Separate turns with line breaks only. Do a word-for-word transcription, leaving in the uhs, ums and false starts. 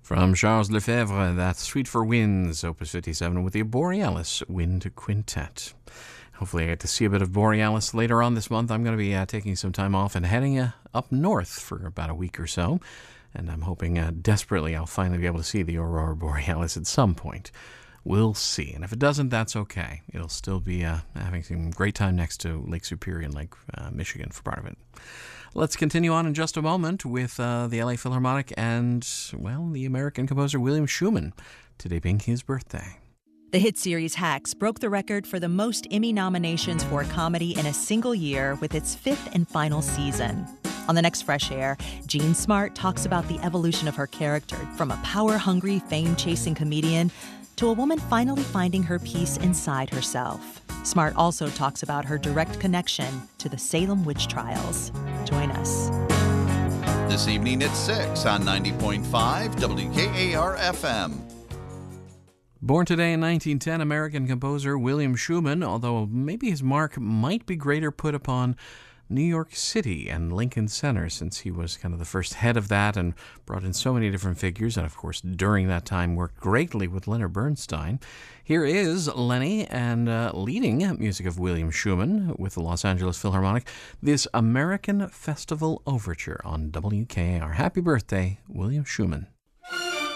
From Charles Lefebvre, that's Suite for Winds, Opus fifty-seven, with the Borealis Wind Quintet. Hopefully I get to see a bit of Borealis later on this month. I'm going to be uh, taking some time off and heading uh, up north for about a week or so. And I'm hoping uh, desperately I'll finally be able to see the Aurora Borealis at some point. We'll see. And if it doesn't, that's okay. It'll still be uh, having some great time next to Lake Superior and Lake uh, Michigan for part of it. Let's continue on in just a moment with uh, the L A Philharmonic and, well, the American composer William Schuman, today being his birthday.
The hit series Hacks broke the record for the most Emmy nominations for a comedy in a single year with its fifth and final season. On the next Fresh Air, Jean Smart talks about the evolution of her character from a power-hungry, fame-chasing comedian to a woman finally finding her peace inside herself. Smart also talks about her direct connection to the Salem witch trials. Join us.
This evening at six on ninety point five W K A R F M.
Born today in nineteen ten, American composer William Schuman, although maybe his mark might be greater put upon New York City and Lincoln Center, since he was kind of the first head of that and brought in so many different figures, and of course during that time worked greatly with Leonard Bernstein. Here is Lenny and uh, leading music of William Schuman with the Los Angeles Philharmonic, this American Festival Overture on W K A R. Happy birthday, William Schuman.